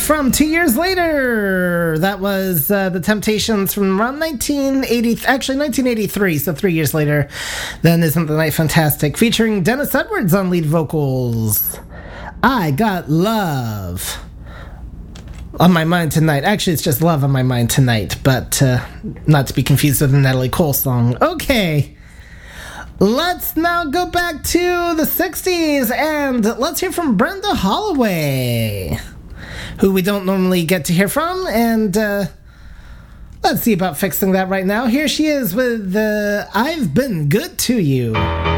from 2 years later. That was The Temptations from around 1983, so 3 years later. Then Isn't the Night Fantastic, featuring Dennis Edwards on lead vocals. I Got Love on my mind tonight. Actually, it's just Love on my mind tonight, but not to be confused with the Natalie Cole song. Okay, let's now go back to the 60s, and let's hear from Brenda Holloway, who we don't normally get to hear from, and let's see about fixing that right now. Here she is with I've Been Good to You.